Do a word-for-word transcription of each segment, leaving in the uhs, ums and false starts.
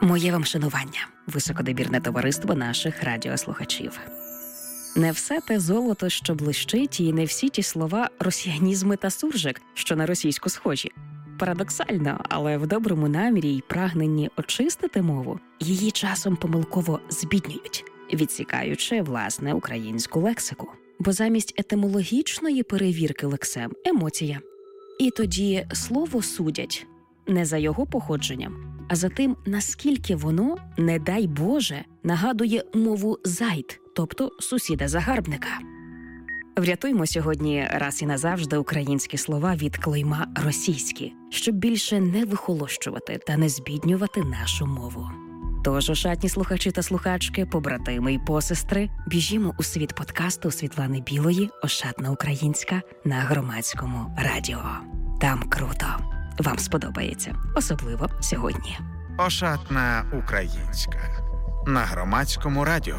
Моє вам шанування, високодобірне товариство наших радіослухачів. Не все те золото, що блищить, і не всі ті слова росіянізми та суржик, що на російську схожі. Парадоксально, але в доброму намірі й прагненні очистити мову, її часом помилково збіднюють, відсікаючи, власне, українську лексику. Бо замість етимологічної перевірки лексем – емоція. І тоді слово судять не за його походженням, а за тим, наскільки воно, не дай Боже, нагадує мову зайд, тобто сусіда-загарбника. Врятуймо сьогодні раз і назавжди українські слова від клейма «російські», щоб більше не вихолощувати та не збіднювати нашу мову. Тож, ошатні слухачі та слухачки, побратими й посестри, біжімо у світ подкасту Світлани Білої «Ошатна українська» на Громадському радіо. Там круто. Вам сподобається. Особливо сьогодні. «Ошатна українська» на Громадському радіо.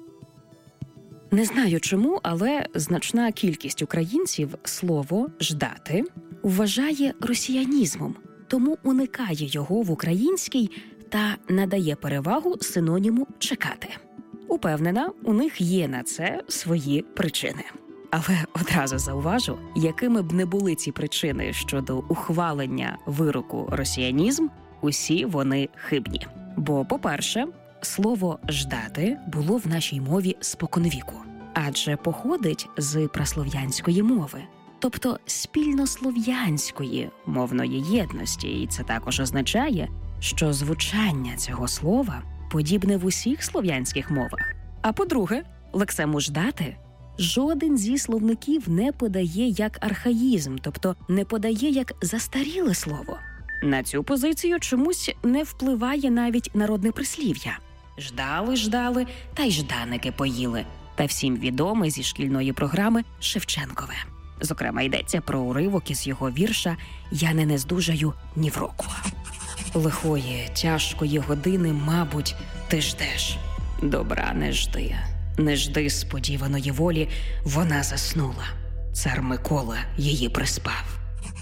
Не знаю чому, але значна кількість українців слово «ждати» вважає росіянізмом, тому уникає його в українській та надає перевагу синоніму «чекати». Упевнена, у них є на це свої причини. Але одразу зауважу, якими б не були ці причини щодо ухвалення вироку «росіянізм», усі вони хибні. Бо, по-перше, слово «ждати» було в нашій мові споконвіку, адже походить з праслов'янської мови, тобто спільнослов'янської мовної єдності, і це також означає, що звучання цього слова подібне в усіх слов'янських мовах. А по-друге, лексему «ждати» жоден зі словників не подає як архаїзм, тобто не подає як застаріле слово. На цю позицію чомусь не впливає навіть народне прислів'я. Ждали-ждали, та й жданики поїли. Та всім відоме зі шкільної програми Шевченкове. Зокрема, йдеться про уривок із його вірша «Я не нездужаю ні в року». Лихої, тяжкої години, мабуть, ти ждеш. Добра не жди. Не жди сподіваної волі, вона заснула. Цар Микола її приспав.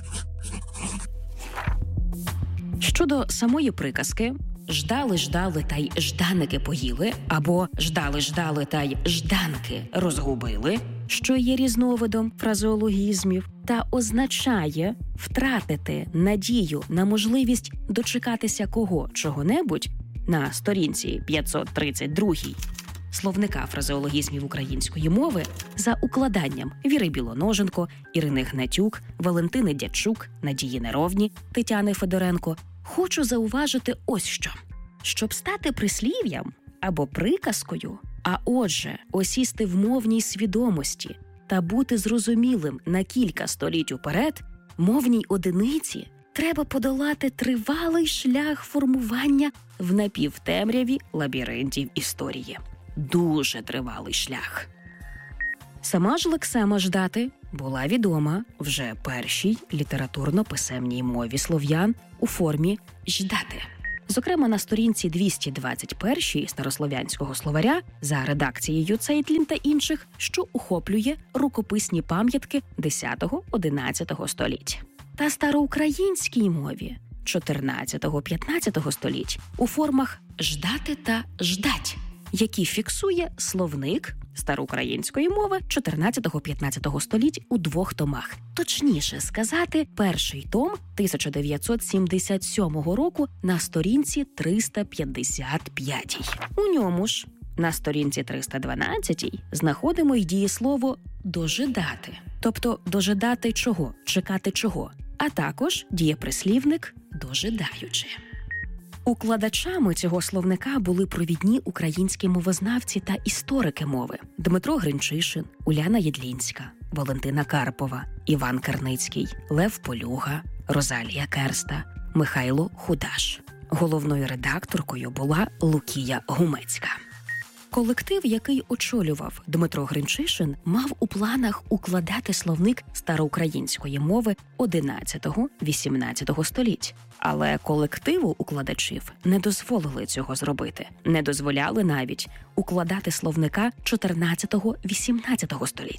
Щодо самої приказки «ждали-ждали та й жданики поїли» або «ждали-ждали та й жданки розгубили», що є різновидом фразеологізмів, та означає втратити надію на можливість дочекатися кого чого-небудь, на сторінці п'ятсот тридцять другій словника фразеологізмів української мови за укладанням Віри Білоноженко, Ірини Гнатюк, Валентини Дячук, Надії Неровні, Тетяни Федоренко, хочу зауважити ось що. Щоб стати прислів'ям або приказкою, а отже, осісти в мовній свідомості та бути зрозумілим на кілька століть уперед, мовній одиниці треба подолати тривалий шлях формування в напівтемряві лабіринтів історії. Дуже тривалий шлях. Сама ж лексема «ждати» була відома вже першій літературно-писемній мові слов'ян у формі «ждати». Зокрема, на сторінці двісті двадцять першій старослов'янського словаря за редакцією Цейтлін та інших, що охоплює рукописні пам'ятки десятого-одинадцятого століть. Та староукраїнській мові чотирнадцятого-п'ятнадцятого століть у формах «ждати» та «ждать», які фіксує словник староукраїнської мови чотирнадцятого-п'ятнадцятого століть у двох томах. Точніше сказати, перший том тисяча дев'ятсот сімдесят сьомого року на сторінці триста п'ятдесят п'ятій. У ньому ж на сторінці триста дванадцятій знаходимо й дієслово «дожидати», тобто дожидати чого, чекати чого, а також дієприслівник «дожидаючи». Укладачами цього словника були провідні українські мовознавці та історики мови Дмитро Гринчишин, Уляна Єдлінська, Валентина Карпова, Іван Карницький, Лев Полюга, Розалія Керста, Михайло Худаш. Головною редакторкою була Лукія Гумецька. Колектив, який очолював Дмитро Гринчишин, мав у планах укладати словник староукраїнської мови одинадцятого-вісімнадцятого століть. Але колективу укладачів не дозволили цього зробити. Не дозволяли навіть укладати словника чотирнадцятого-вісімнадцятого століть.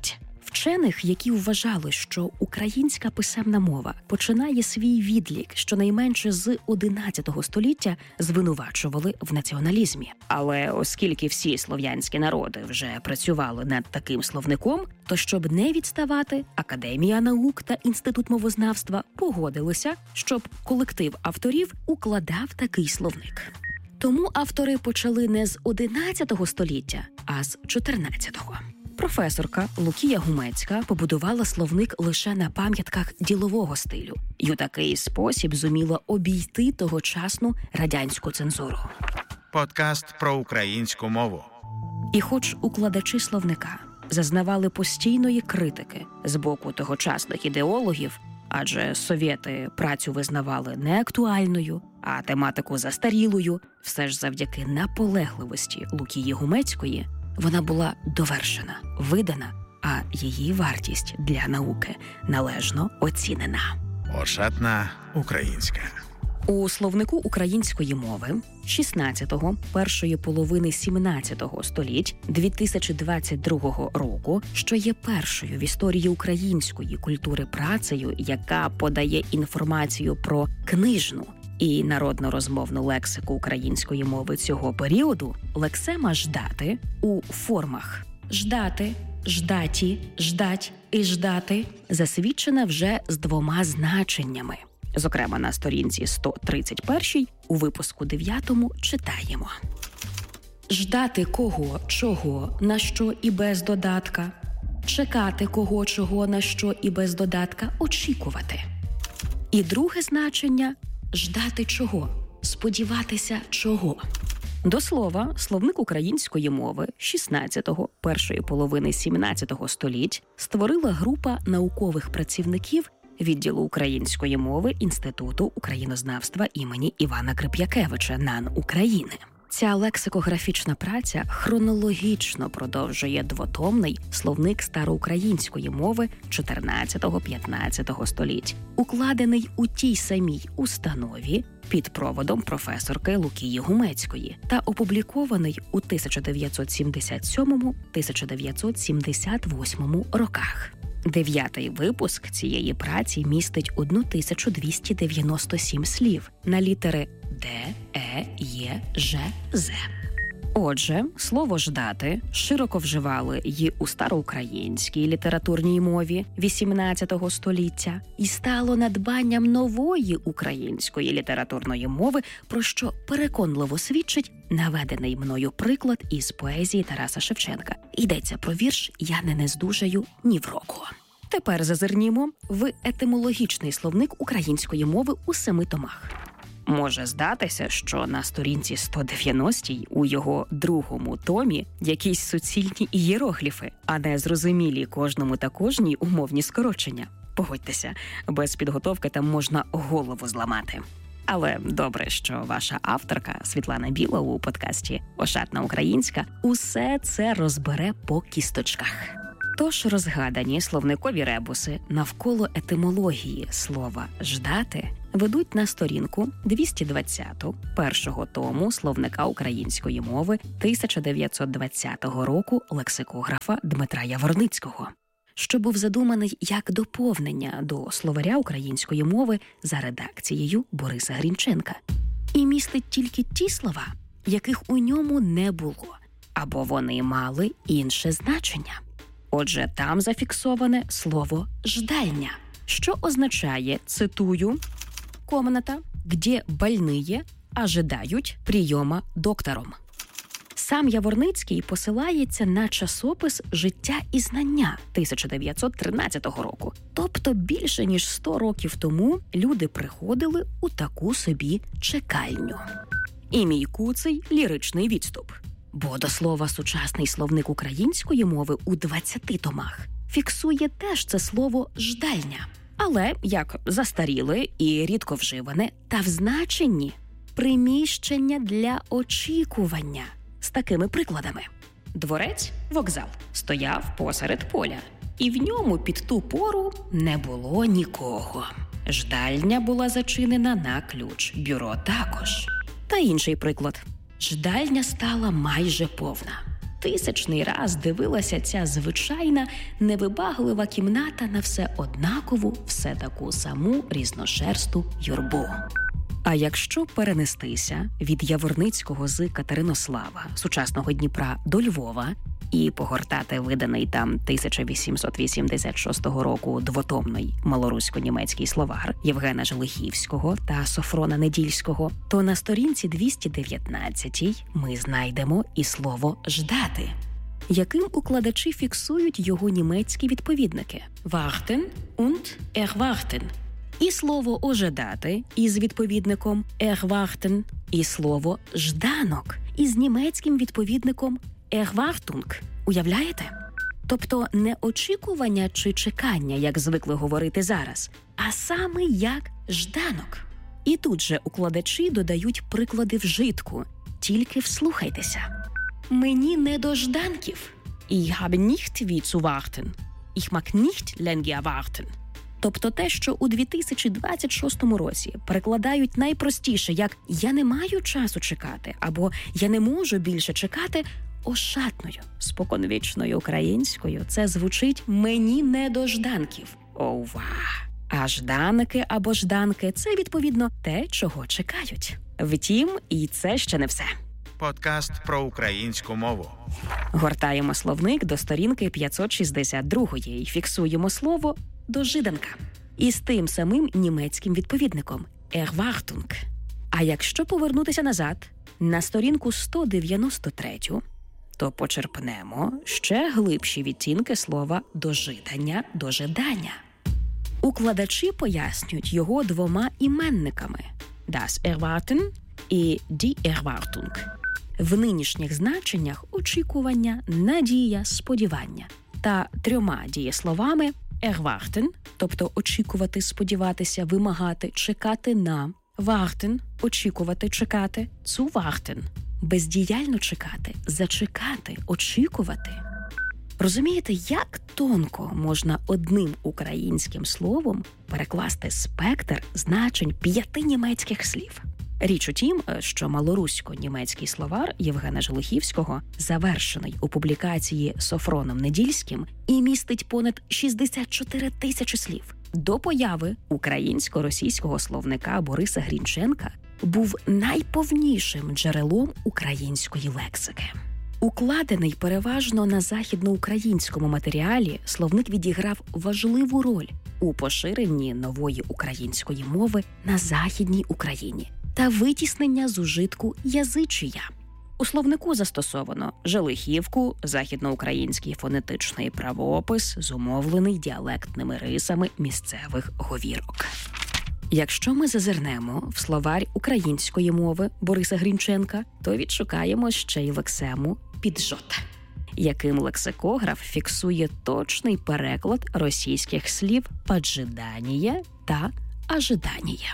Вчених, які вважали, що українська писемна мова починає свій відлік щонайменше з одинадцятого століття, звинувачували в націоналізмі. Але оскільки всі слов'янські народи вже працювали над таким словником, то щоб не відставати, Академія наук та Інститут мовознавства погодилися, щоб колектив авторів укладав такий словник. Тому автори почали не з одинадцятого століття, а з чотирнадцятого. Професорка Лукія Гумецька побудувала словник лише на пам'ятках ділового стилю і у такий спосіб зуміла обійти тогочасну радянську цензуру. Подкаст про українську мову. І хоч укладачі словника зазнавали постійної критики з боку тогочасних ідеологів, адже совєти працю визнавали неактуальною, а тематику застарілою, все ж завдяки наполегливості Лукії Гумецької вона була довершена, видана, а її вартість для науки належно оцінена. Ошатна українська. У словнику української мови шістнадцятого, першої половини сімнадцятого століть дві тисячі двадцять другого року, що є першою в історії української культури працею, яка подає інформацію про книжну і народно-розмовну лексику української мови цього періоду, лексема «ждати» у формах «ждати», «ждаті», «ждать» і «ждати» засвідчена вже з двома значеннями. Зокрема, на сторінці сто тридцять першій у випуску дев'ятому читаємо: «Ждати кого, чого, на що і без додатка, чекати кого, чого, на що і без додатка, очікувати». І друге значення – ждати чого, сподіватися чого. До слова, словник української мови шістнадцятого, першої половини сімнадцятого століть створила група наукових працівників відділу української мови Інституту українознавства імені Івана Крип'якевича НАН України. Ця лексикографічна праця хронологічно продовжує двотомний словник староукраїнської мови чотирнадцятого-п'ятнадцятого століть, укладений у тій самій установі під проводом професорки Лукії Гумецької та опублікований у тисяча дев'ятсот сімдесят сьомому - тисяча дев'ятсот сімдесят восьмому роках. Дев'ятий випуск цієї праці містить тисячу двісті дев'яносто сім слів на літери Д, Е, Є, Ж, З. Отже, слово «ждати» широко вживали й у староукраїнській літературній мові вісімнадцятого століття і стало надбанням нової української літературної мови, про що переконливо свідчить наведений мною приклад із поезії Тараса Шевченка. Йдеться про вірш «Я не нездужаю ні в року». Тепер зазирнімо в етимологічний словник української мови у семи томах. Може здатися, що на сторінці сто дев'яностій у його другому томі якісь суцільні ієрогліфи, а не зрозумілі кожному та кожній умовні скорочення. Погодьтеся, без підготовки там можна голову зламати. Але добре, що ваша авторка Світлана Біла у подкасті «Ошатна українська» усе це розбере по кісточках. Тож розгадані словникові ребуси навколо етимології слова «ждати» ведуть на сторінку двісті двадцяту першого тому словника української мови тисяча дев'ятсот двадцятого року лексикографа Дмитра Яворницького, що був задуманий як доповнення до словаря української мови за редакцією Бориса Грінченка. І містить тільки ті слова, яких у ньому не було, або вони мали інше значення. Отже, там зафіксоване слово «ждальня», що означає, цитую, «комната, где больные ожидають прийома доктором». Сам Яворницький посилається на часопис «Життя і знання» тисяча дев'ятсот тринадцятого року. Тобто більше ніж сто років тому люди приходили у таку собі чекальню. І мій куций ліричний відступ. Бо, до слова, сучасний словник української мови у двадцяти томах фіксує теж це слово «ждальня». Але як застаріле і рідко вживане, та в значенні приміщення для очікування. З такими прикладами. Дворець, вокзал, стояв посеред поля. І в ньому під ту пору не було нікого. Ждальня була зачинена на ключ, бюро також. Та інший приклад. Ждальня стала майже повна. тисячний раз дивилася ця звичайна, невибаглива кімната на все однакову, все таку саму різношерсту юрбу. А якщо перенестися від Яворницького з Катеринослава, сучасного Дніпра, до Львова і погортати виданий там тисяча вісімсот вісімдесят шостого року двотомний малорусько-німецький словар Євгена Желихівського та Софрона Недільського, то на сторінці двісті дев'ятнадцятій ми знайдемо і слово «ждати», яким укладачі фіксують його німецькі відповідники «warten» und «erwarten». І слово «ожидати» із відповідником «erwarten», і слово «жданок» із німецьким відповідником «Erwartung». Уявляєте? Тобто не очікування чи чекання, як звикли говорити зараз, а саме як «жданок». І тут же укладачі додають приклади вжитку. Тільки вслухайтеся. «Мені не до жданків. Ich habe nicht wie zu warten. Ich mag nicht länger warten». Тобто те, що у дві тисячі двадцять шостому році перекладають найпростіше як «я не маю часу чекати» або «я не можу більше чекати», ошатною, споконвічною українською це звучить «мені не до жданків». Ова! А жданики або жданки – це, відповідно, те, чого чекають. Втім, і це ще не все. Подкаст про українську мову. Гортаємо словник до сторінки п'ятсот шістдесят другої і фіксуємо слово «дожиданка» із тим самим німецьким відповідником «Erwartung». А якщо повернутися назад, на сторінку сто дев'яносто третю, то почерпнемо ще глибші відтінки слова «дожидання», «дожидання». Укладачі пояснюють його двома іменниками «das Erwarten» і «die Erwartung». В нинішніх значеннях очікування, надія, сподівання. Та трьома дієсловами «erwarten», тобто очікувати, сподіватися, вимагати, чекати на, «warten» – очікувати, чекати, «zu warten» – бездіяльно чекати, зачекати, очікувати. Розумієте, як тонко можна одним українським словом перекласти спектр значень п'яти німецьких слів? Річ у тім, що малорусько-німецький словар Євгена Желихівського, завершений у публікації Софроном Недільським, і містить понад шістдесят чотири тисячі слів. До появи українсько-російського словника Бориса Грінченка був найповнішим джерелом української лексики. Укладений переважно на західноукраїнському матеріалі, словник відіграв важливу роль у поширенні нової української мови на Західній Україні та витіснення з ужитку язичія. У словнику застосовано Желихівку, західноукраїнський фонетичний правопис, зумовлений діалектними рисами місцевих говірок. Якщо ми зазирнемо в словарь української мови Бориса Грінченка, то відшукаємо ще й лексему «піджот», яким лексикограф фіксує точний переклад російських слів «поджидання» та «ожидання».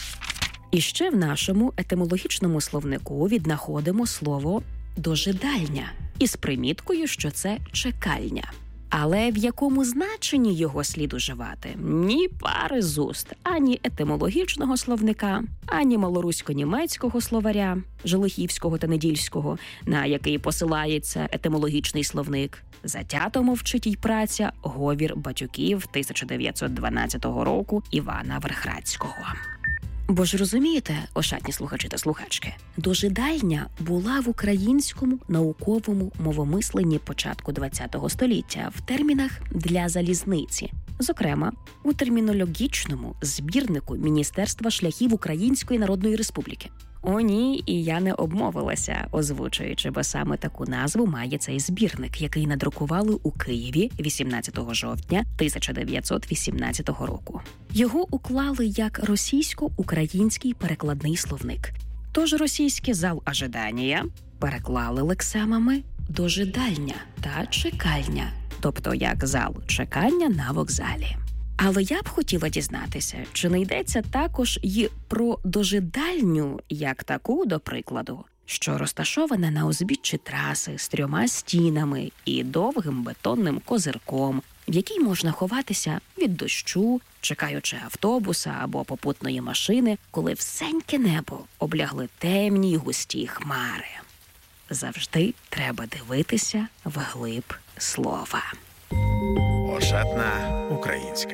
І ще в нашому етимологічному словнику віднаходимо слово «дожидальня» із приміткою, що це «чекальня». Але в якому значенні його слід уживати? Ні пари з уст, ані етимологічного словника, ані малорусько-німецького словаря Желихівського та Недільського, на який посилається етимологічний словник. Затято мовчить й праця «Говір батюків» тисяча дев'ятсот дванадцятого року Івана Верхрадського. Бо ж розумієте, ошатні слухачі та слухачки, дожидальня була в українському науковому мовомисленні початку ХХ століття в термінах для залізниці. Зокрема, у термінологічному збірнику Міністерства шляхів Української Народної Республіки. О ні, і я не обмовилася, озвучуючи, бо саме таку назву має цей збірник, який надрукували у Києві вісімнадцятого жовтня тисяча дев'ятсот вісімнадцятого року. Його уклали як російсько-український перекладний словник. Тож російське «зал ожидання» переклали лексемами «дожидальня» та «чекальня», тобто як «зал чекання на вокзалі». Але я б хотіла дізнатися, чи не йдеться також і про дожидальню, як таку, до прикладу, що розташована на узбіччі траси з трьома стінами і довгим бетонним козирком, в якій можна ховатися від дощу, чекаючи автобуса або попутної машини, коли всеньке небо облягли темні й густі хмари. завжди треба дивитися вглиб слова. Ошатна українська.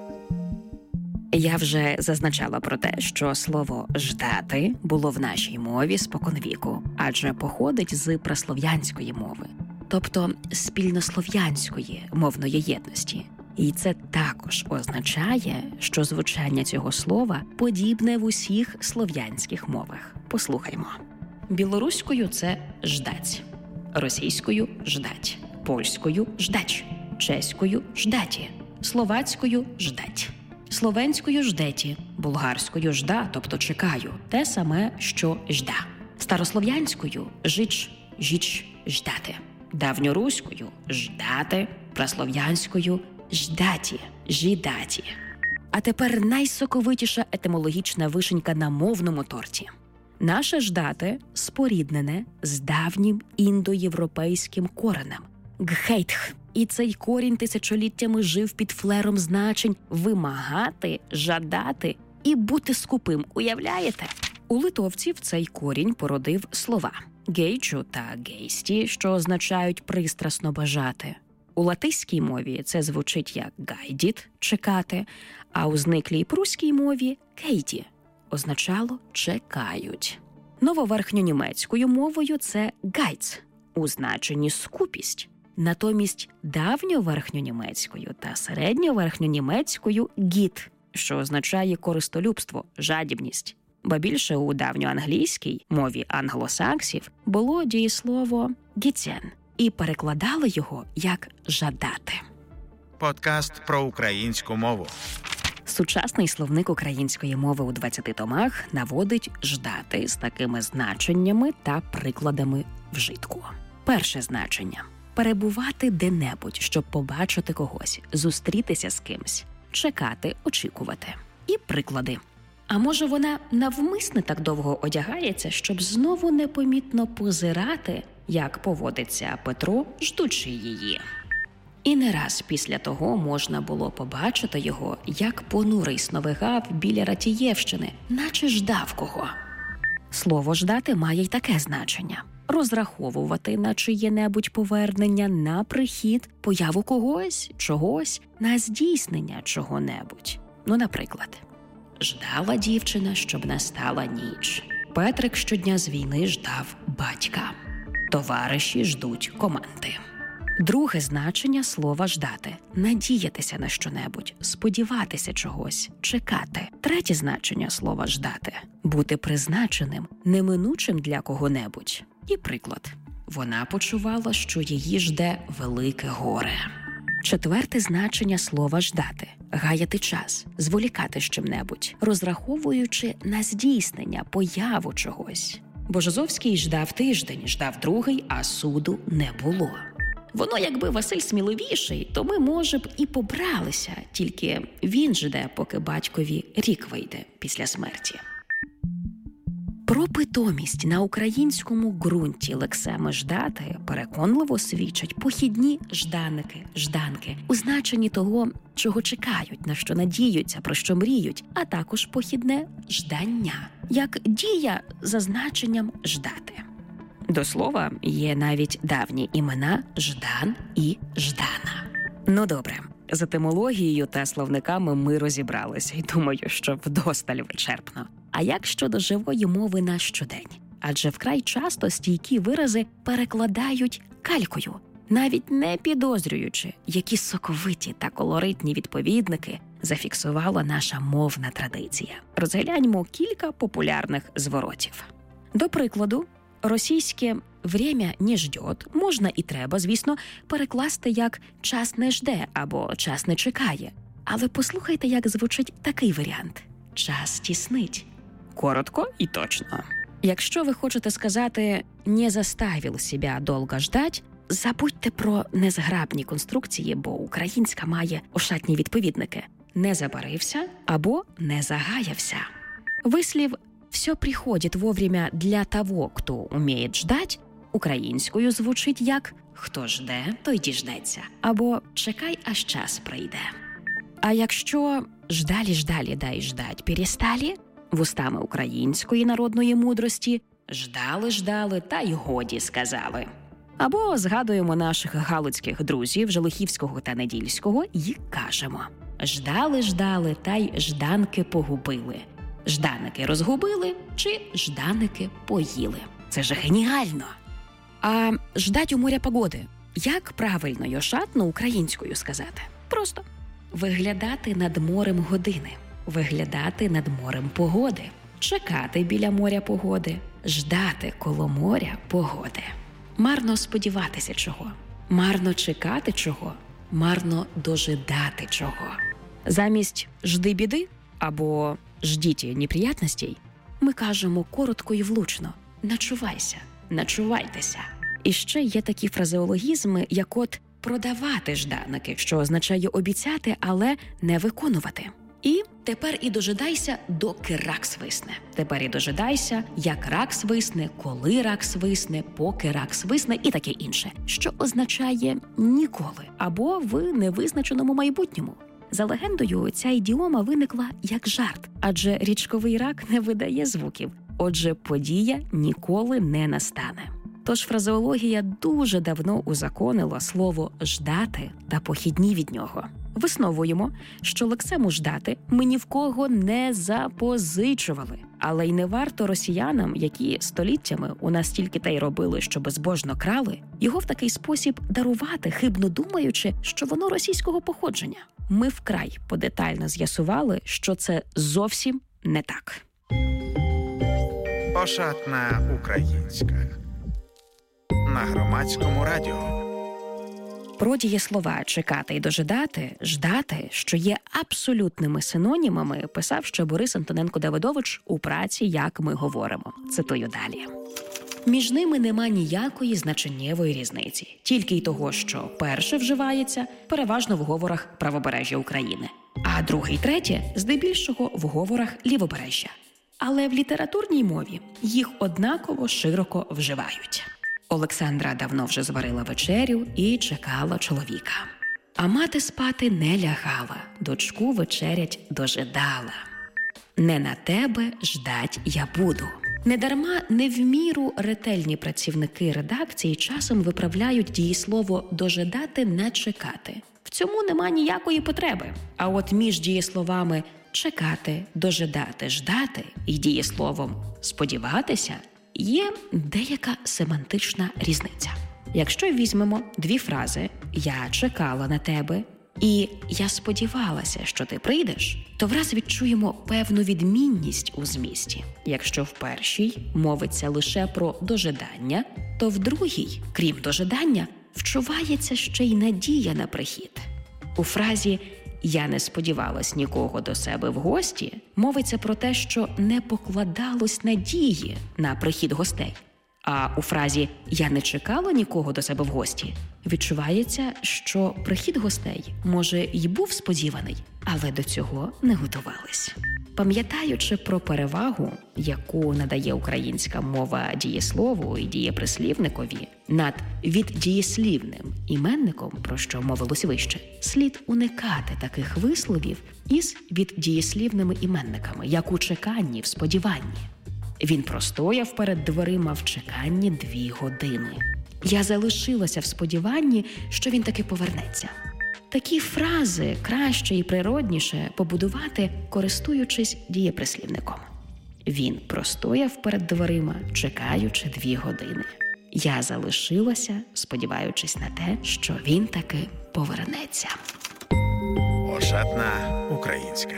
Я вже зазначала про те, що слово «ждати» було в нашій мові споконвіку, адже походить з праслов'янської мови, тобто спільнослов'янської мовної єдності. І це також означає, що звучання цього слова подібне в усіх слов'янських мовах. Послухаймо. Білоруською – це «ждать», російською – «ждать», польською – «ждач», чеською – «ждаті», словацькою – «ждать», словенською – «ждеті», булгарською – «жда», тобто «чекаю», те саме, що «жда», старослов'янською – «жич», «жіч», «ждати», давньоруською – «ждати», праслов'янською – «ждаті», «жідаті». А тепер найсоковитіша етимологічна вишенька на мовному торті. Наше «ждати» споріднене з давнім індоєвропейським коренем – «гхейтх». І цей корінь тисячоліттями жив під флером значень «вимагати», «жадати» і «бути скупим». Уявляєте? У литовців цей корінь породив слова «гейчу» та «гейсті», що означають «пристрасно бажати». У латиській мові це звучить як «гайдіт» – «чекати», а у зниклій пруській мові «кейді» означало «чекають». Нововерхньонімецькою мовою це «гайц» у значенні «скупість». Натомість давньоверхньонімецькою та середньоверхньонімецькою «гіт», що означає користолюбство, жадібність. Ба більше у давньоанглійській мові англосаксів було дієслово «гіцен» і перекладали його як «жадати». Подкаст про українську мову. Сучасний словник української мови у двадцяти томах наводить «ждати» з такими значеннями та прикладами вжитку. Перше значення – перебувати де-небудь, щоб побачити когось, зустрітися з кимсь, чекати, очікувати. І приклади. А може вона навмисне так довго одягається, щоб знову непомітно позирати, як поводиться Петро, ждучи її. І не раз після того можна було побачити його, як понурий сновигав біля Ратієвщини, наче ждав кого. Слово «ждати» має й таке значення – розраховувати на чиє-небудь повернення, на прихід, появу когось, чогось, на здійснення чого-небудь. Ну, наприклад, ждала дівчина, щоб настала ніч. Петрик щодня з війни ждав батька. Товариші ждуть команди. Друге значення слова «ждати» – надіятися на щонебудь, сподіватися чогось, чекати. Третє значення слова «ждати» – бути призначеним, неминучим для кого-небудь. І приклад. Вона почувала, що її жде велике горе. Четверте значення слова «ждати» – гаяти час, зволікати з чим-небудь, розраховуючи на здійснення, появу чогось. Божозовський ждав тиждень, ждав другий, а суду не було. Воно, якби Василь сміливіший, то ми, може б, і побралися, тільки він жде, поки батькові рік вийде після смерті. Про питомість на українському ґрунті лексеми «ждати» переконливо свідчать похідні жданики, жданки у значенні того, чого чекають, на що надіються, про що мріють, а також похідне ждання, як дія за значенням «ждати». До слова, є навіть давні імена Ждан і Ждана. Ну добре, з етимологією та словниками ми розібралися, і думаю, що вдосталь вичерпно. А як щодо живої мови на щодень? Адже вкрай часто стійкі вирази перекладають калькою, навіть не підозрюючи, які соковиті та колоритні відповідники зафіксувала наша мовна традиція. Розгляньмо кілька популярних зворотів. До прикладу, російське «время не ждет» можна і треба, звісно, перекласти як «час не жде» або «час не чекає». Але послухайте, як звучить такий варіант – «час тіснить». Коротко і точно. Якщо ви хочете сказати «не заставив себе довго ждать», забудьте про незграбні конструкції, бо українська має ошатні відповідники «не забарився» або «не загаявся». Вислів «все приходит вовремя для того, хто умеет ждать» українською звучить як «хто жде, той діждеться» або «чекай, аж час прийде». А якщо «ждалі-ждалі, дай ждать, пересталі» вустами української народної мудрості Ждали, ждали, та й годі сказали. Або згадуємо наших галицьких друзів Желихівського та Недільського і кажемо: ждали, ждали, та й жданки погубили. Жданики розгубили чи жданики поїли. Це ж геніально! А ждать у моря погоди. Як правильно й ошатно українською сказати? Просто виглядати над морем години, виглядати над морем погоди, чекати біля моря погоди, ждати коло моря погоди. Марно сподіватися чого, марно чекати чого, марно дожидати чого. Замість «жди біди» або «ждіть неприятностей» ми кажемо коротко і влучно «начувайся», «начувайтеся». І ще є такі фразеологізми, як от «продавати жданики», що означає обіцяти, але не виконувати. І тепер і дожидайся, доки рак свисне. Тепер і дожидайся, як рак свисне, коли рак свисне, поки рак свисне і таке інше, що означає «ніколи» або в невизначеному майбутньому. За легендою, ця ідіома виникла як жарт, адже річковий рак не видає звуків. Отже, подія ніколи не настане. Тож фразеологія дуже давно узаконила слово «ждати» та похідні від нього. Висновуємо, що лексему «ждати» ми ні в кого не запозичували. Але й не варто росіянам, які століттями у нас тільки те й робили, що безбожно крали, його в такий спосіб дарувати, хибно думаючи, що воно російського походження. Ми вкрай подетально з'ясували, що це зовсім не так. Ошатна українська. На Громадському радіо. Про дієслова «чекати» і «дожидати», «ждати», що є абсолютними синонімами, писав ще Борис Антоненко-Давидович у праці «Як ми говоримо». Цитую далі. Між ними нема ніякої значеннєвої різниці. Тільки й того, що перше вживається переважно в говорах правобережжя України, а друге й третє здебільшого в говорах лівобережжя. Але в літературній мові їх однаково широко вживають. Олександра давно вже зварила вечерю і чекала чоловіка. А мати спати не лягала, дочку вечерять дожидала. Не на тебе ждать я буду. Недарма не в міру ретельні працівники редакції часом виправляють дієслово «дожидати» на «чекати». В цьому нема ніякої потреби. А от між дієсловами «чекати», «дожидати», «ждати» і дієсловом «сподіватися» є деяка семантична різниця. Якщо візьмемо дві фрази «я чекала на тебе» і «я сподівалася, що ти прийдеш», то враз відчуємо певну відмінність у змісті. Якщо в першій мовиться лише про дожидання, то в другій, крім дожидання, вчувається ще й надія на прихід. У фразі «я не сподівалась нікого до себе в гості» мовиться про те, що не покладалось надії на прихід гостей. А у фразі «я не чекала нікого до себе в гості» відчувається, що прихід гостей, може, й був сподіваний, але до цього не готувались. Пам'ятаючи про перевагу, яку надає українська мова дієслову і дієприслівникові над віддієслівним іменником, про що мовилось вище, слід уникати таких висловів із віддієслівними іменниками, як у чеканні, в сподіванні. Він простояв перед дверима в чеканні дві години. Я залишилася в сподіванні, що він таки повернеться. Такі фрази краще і природніше побудувати, користуючись дієприслівником. Він простояв перед дверима, чекаючи дві години. Я залишилася, сподіваючись на те, що він таки повернеться. Ошатна українська.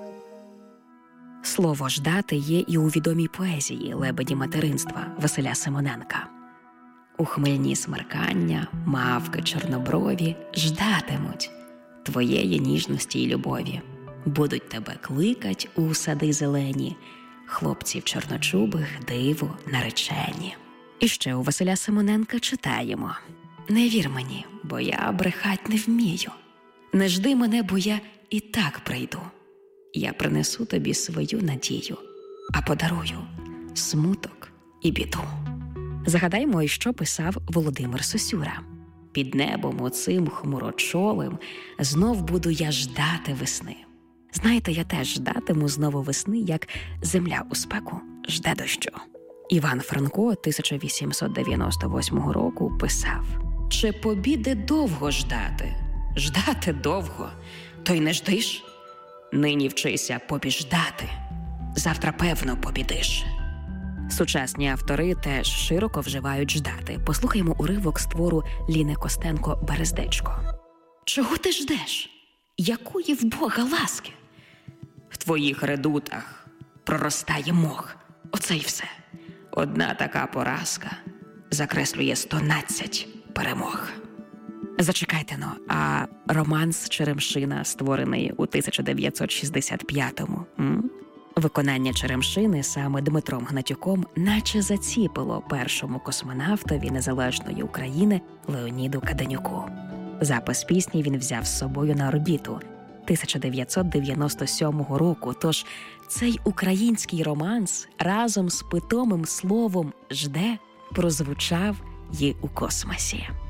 Слово «ждати» є і у відомій поезії «Лебеді материнства» Василя Симоненка. У хмельні смеркання мавки чорноброві ждатимуть твоєї ніжності й любові. Будуть тебе кликать у сади зелені, хлопців чорночубих диво наречені. І ще у Василя Симоненка читаємо: «Не вір мені, бо я брехать не вмію. Не жди мене, бо я і так прийду. Я принесу тобі свою надію, а подарую смуток і біду». Згадаймо, і що писав Володимир Сосюра. «Під небом оцим хмурочолим знов буду я ждати весни. Знаєте, я теж ждатиму знову весни, як земля у спеку жде дощу». Іван Франко тисяча вісімсот дев'яносто восьмого року писав: «Чи побіди довго ждати? Ждати довго, то й не ждиш. Нині вчися побіждати, завтра певно побідиш». Сучасні автори теж широко вживають ждати. Послухаймо уривок з твору Ліни Костенко «Берездечко». «Чого ти ждеш? Якої в Бога ласки? В твоїх редутах проростає мох. Оце й все. Одна така поразка закреслює стонадцять перемог». Зачекайте-но, а романс «Черемшина», створений у тисяча дев'ятсот шістдесят п'ятому, м? Виконання «Черемшини» саме Дмитром Гнатюком наче заціпило першому космонавтові незалежної України Леоніду Каденюку. Запис пісні він взяв з собою на орбіту тисяча дев'ятсот дев'яносто сьомого року, тож цей український романс разом з питомим словом «жде» прозвучав і у космосі.